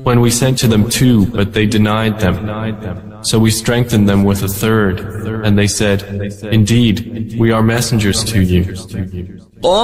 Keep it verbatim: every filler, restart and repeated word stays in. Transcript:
when we sent to them two, but they denied them. So we strengthened them with a third, and they said, "Indeed, we are messengers to you."